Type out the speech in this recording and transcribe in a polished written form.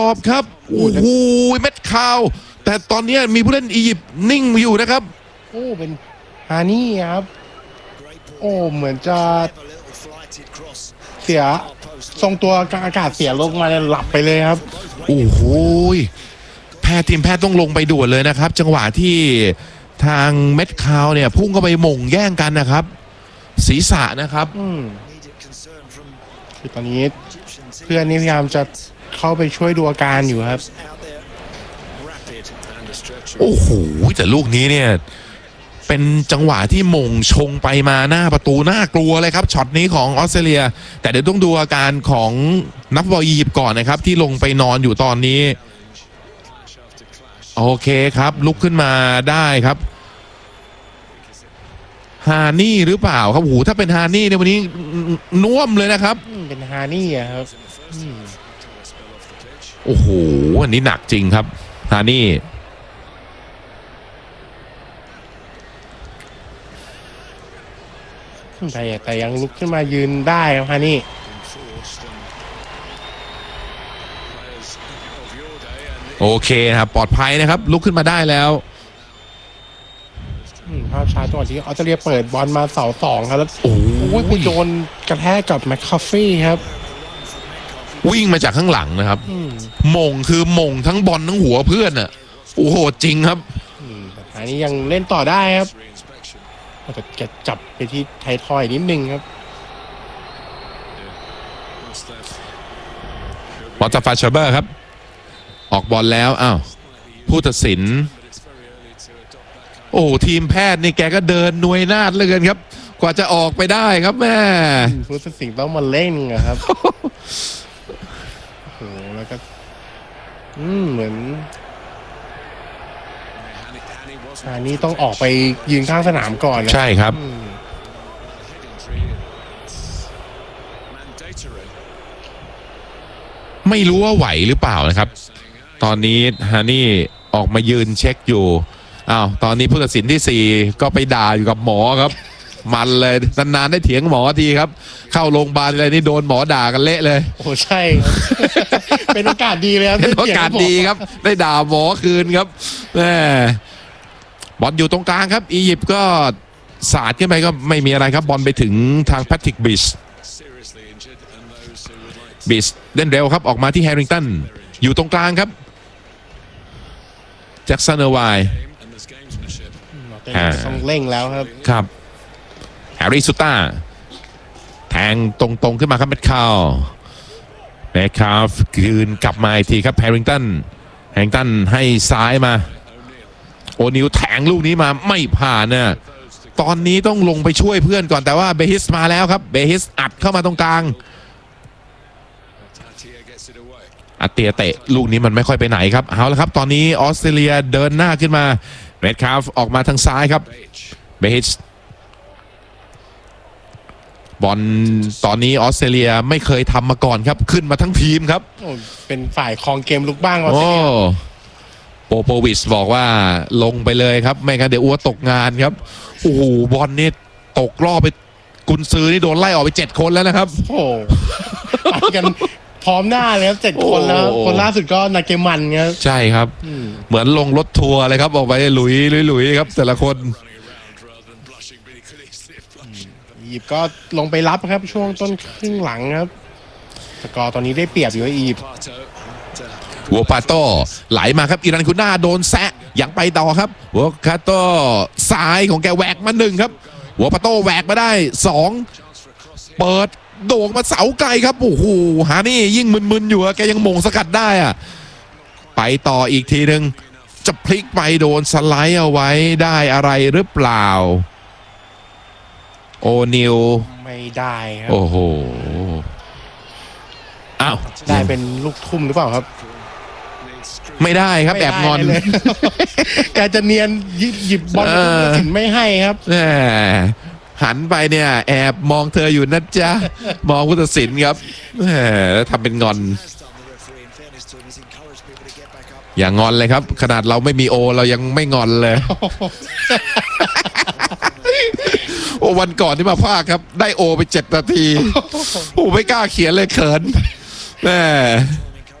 ตอบครับโอ้โหเม็ดคาวแต่ตอนนี้มีผู้เล่นอียิปต์นิ่งอยู่นะครับโอ้เป็นฮานี่ครับโอ้เหมือนจะเสียทรงตัวกลางอากาศเสียลงมาเลยหลับไปเลยครับโอ้โหทีมแพทย์ต้องลงไปด่วนเลยนะครับจังหวะที่ทางเม็ดคาวเนี่ยพุ่งเข้าไปหม่งแย่งกันนะครับศีรษะนะครับคือตอนนี้เพื่อนนี่พยายามจะเข้าไปช่วยดูอาการอยู่ครับโอ้โหแต่ลูกนี้เนี่ยเป็นจังหวะที่หม่งชงไปมาหน้าประตูน่ากลัวเลยครับช็อตนี้ของออสเตรเลียแต่เดี๋ยวต้องดูอาการของนักบอลอียิปต์ก่อนนะครับที่ลงไปนอนอยู่ตอนนี้โอเคครับลุกขึ้นมาได้ครับฮานี่หรือเปล่าครับโอ้โหถ้าเป็นฮานี่ในวันนี้น่วมเลยนะครับเป็นฮานี่ครับโอ้โหอันนี้หนักจริงครับฮานี่แต่ยังลุกขึ้นมายืนได้ครับฮานี่โอเคครับปลอดภัยนะครับลุกขึ้นมาได้แล้วภาพช้าจังหวะที่ออสเตรเลียเปิดบอลมาเสาสองครับแล้วโอ้ยโดนกระแทกกับแมคคาฟี่ครับวิ่งมาจากข้างหลังนะครับมงคือมงทั้งบอลทั้งหัวเพื่อนอ่ะโอ้โหจริงครับอันนี้ยังเล่นต่อได้ครับแต่แกจับไปที่ไททอยนิดนึงครับบอลจากฟาเชเบอร์ครับออกบอลแล้วอ้าวผู้ตัดสินโอ้ทีมแพทย์นี่แกก็เดินหน่วยนาฏเลยกันครับกว่าจะออกไปได้ครับแม่ผู้ตัดสินต้องมาเล่นครับโอ้แล้วก็เหมือนอันนี้ต้องออกไปยืนข้างสนามก่อนใช่ครับไม่รู้ว่าไหวหรือเปล่านะครับตอนนี้ฮานี่ออกมายืนเช็คอยู่อ้าวตอนนี้ผู้ตัดสินที่4ก็ไปด่าอยู่กับหมอครับมันเลยนานๆได้เถียงหมอทีครับเข้าโรงพยาบาลอะไรนี่โดนหมอด่ากันเละเลยโอ้ใช่เป็นโอกาสดีเลยครับเป็นโอกาสดีครับได้ด่าหมอคืนครับแม่บอลอยู่ตรงกลางครับอียิปต์ก็สาดขึ้นไปก็ไม่มีอะไรครับบอลไปถึงทางแพทริกบิชเล่นเร็วครับออกมาที่แฮร์ริงตันอยู่ตรงกลางครับแจ็คสันเออร์ไวต้องเร่งแล้วครับครับแฮร์รี่ซูต้าแทงตรงๆขึ้นมาครับแมคคาวคืนกลับมาอีกทีครับแฮร์ริงตันให้ซ้ายมาโอนิวแทงลูกนี้มาไม่ผ่านเนี่ยตอนนี้ต้องลงไปช่วยเพื่อนก่อนแต่ว่าเบฮิสมาแล้วครับเบฮิสอัดเข้ามาตรงกลางอัตเตียเตะลูกนี้มันไม่ค่อยไปไหนครับเอาละครับตอนนี้ออสเตรเลียเดินหน้าขึ้นมาเมทคาฟออกมาทางซ้ายครับเบฮิสบอลตอนนี้ออสเตรเลียไม่เคยทำมาก่อนครับขึ้นมาทั้งทีมครับเป็นฝ่ายครองเกมลุกบ้างออสเตรเลียโปโปวิชบอกว่าลงไปเลยครับไม่งั้นเดี๋ยวอ้วตกงานครับโอ้โหบอลนี่ตกรอบไปกุนซือนี่โดนไล่ออกไป7 คนแล้วนะครับโอ้กันพร้อมหน้าเลยครับ7 คนแล้วคนล่าสุดก็นาเกมันครับใช่ครับเหมือนลงรถทัวร์เลยครับออกไปหลุยครับแต่ละคนอียิปต์ก็ลงไปรับครับช่วงต้นครึ่งหลังครับสกอร์ตอนนี้ได้เปรียบอยู่อียิปต์วัวปาโต้ไหลมาครับอิรันคุน่าโดนแซะยังไปต่อครับวัวคาโต้ซ้ายของแกแหวกมา1ครับวัวปาโต้แหวกมาได้2เปิดโด่งมาเสาไกลครับโอ้โหฮานี่ยิ่งมึนๆอยู่แกยังมงสกัดได้อะไปต่ออีกทีหนึ่งจะพลิกไปโดนสไลด์เอาไว้ได้อะไรหรือเปล่าโอนิวไม่ได้ครับโอ้โหอ้าวได้เป็นลูกทุ่มหรือเปล่าครับไม่ได้ครับแอบงอนเลยแกจะเนียนหยิบบอลถึงไม่ให้ครับหันไปเนี่ยแอบมองเธออยู่นะจ๊ะมองผู้ตัดสินครับแล้วทำเป็นงอนอย่างงอนเลยครับขนาดเราไม่มีโอเรายังไม่งอนเลยโอวันก่อนที่มาพากครับได้โอไป7 นาทีโอ้ไม่กล้าเขียนเลยเขินแม่